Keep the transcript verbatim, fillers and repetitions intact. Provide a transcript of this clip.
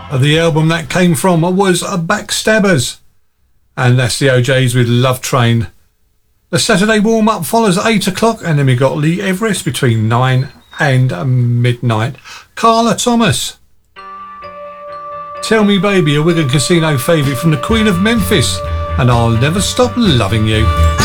The album that came from was Backstabbers, and that's the O Js with Love Train. The Saturday warm-up follows at eight o'clock, and then we got Lee Everest between nine and midnight. Carla Thomas, Tell Me Baby, a Wigan Casino favourite from the Queen of Memphis, and I'll Never Stop Loving You.